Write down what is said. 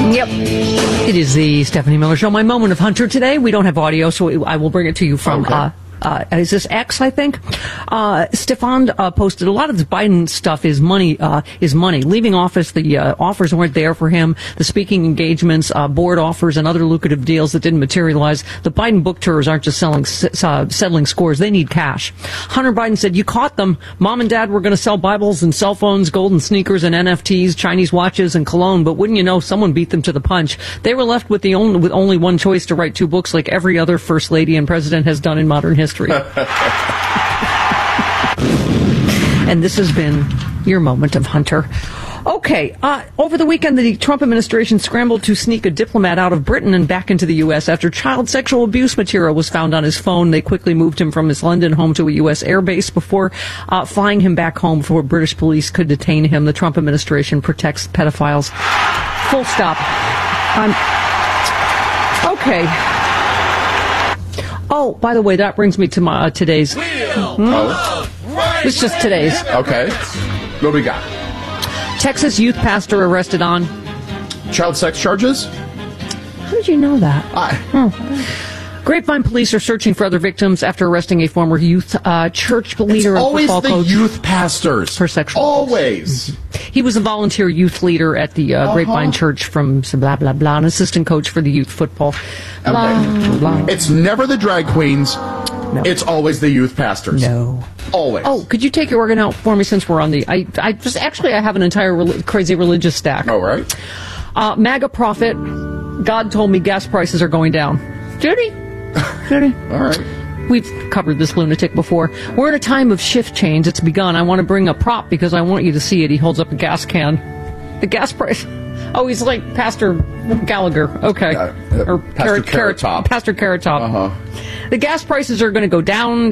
Yep. It is the Stephanie Miller Show. My moment of Hunter today. We don't have audio, so I will bring it to you from... Okay. Is this X, I think? Stefan posted a lot of this Biden stuff is money. Leaving office, the offers weren't there for him. The speaking engagements, board offers, and other lucrative deals that didn't materialize. The Biden book tours aren't just settling scores. They need cash. Hunter Biden said, "You caught them. Mom and Dad were going to sell Bibles and cell phones, golden sneakers and NFTs, Chinese watches and cologne. But wouldn't you know, someone beat them to the punch. They were left with only one choice to write 2 books like every other first lady and president has done in modern history." And this has been your moment of Hunter. Okay, over the weekend, the Trump administration scrambled to sneak a diplomat out of Britain and back into the U.S. after child sexual abuse material was found on his phone. They quickly moved him from his London home to a U.S. airbase before flying him back home before British police could detain him. The Trump administration protects pedophiles. Full stop. Okay. Oh, by the way, that brings me to my today's. It's just today's. Okay. What do we got? Texas youth pastor arrested on child sex charges? How did you know that? Grapevine police are searching for other victims after arresting a former youth church leader of always football the coach youth pastors for sexual always. He was a volunteer youth leader at the Grapevine Church from blah blah blah, an assistant coach for the youth football. Blah, blah. It's never the drag queens. No. It's always the youth pastors. No. Always. Oh, could you take your organ out for me since we're on the... I have an entire crazy religious stack. All right. MAGA prophet, God told me gas prices are going down. Judy? All right. We've covered this lunatic before. We're in a time of shift change. It's begun. I want to bring a prop because I want you to see it. He holds up a gas can. The gas price... Oh, he's like Pastor Gallagher. Okay. Or Pastor Carrot Top. Pastor Carrot Top. Uh-huh. The gas prices are going to go down.